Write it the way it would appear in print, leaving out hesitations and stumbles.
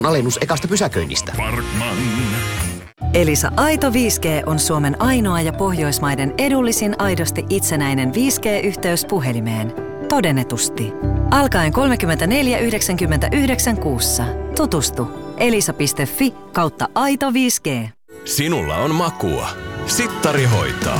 alennus ekasta pysäköinnistä. Parkman. Elisa Aito 5G on Suomen ainoa ja Pohjoismaiden edullisin aidosti itsenäinen 5G-yhteys puhelimeen. Todennetusti. Alkaen 34,99 kuussa. Tutustu. elisa.fi/aito 5G. Sinulla on makua. Sittari hoitaa.